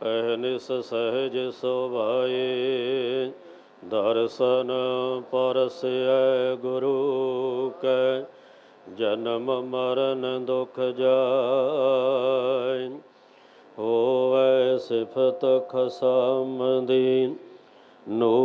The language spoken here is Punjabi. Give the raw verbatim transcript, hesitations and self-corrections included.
ਅਹਨਿਸ ਸਹਿਜ ਸੁਭਾਏ। ਦਰਸ਼ਨ ਪਰਸੈ ਗੁਰੂ ਕੈ, ਜਨਮ ਮਰਨ ਦੁਖ ਜਾਇ। ਹੋਵੈ ਸਿਫਤ ਖਸਮ ਦੀ, ਨੋ